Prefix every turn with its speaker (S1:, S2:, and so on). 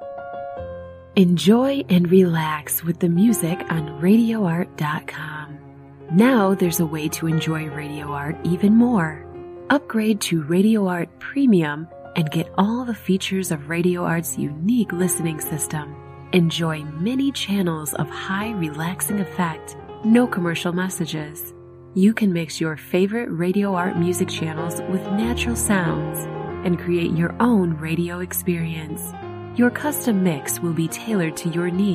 S1: Enjoy and relax with the music on RadioArt.com. Now there's a way to enjoy Radio Art even more. Upgrade to Radio Art Premium and get all the features of Radio Art's unique listening system. Enjoy many channels of high relaxing effect, no commercial messages. You can mix your favorite Radio Art music channels with natural sounds and create your own radio experience. Your custom mix will be tailored to your needs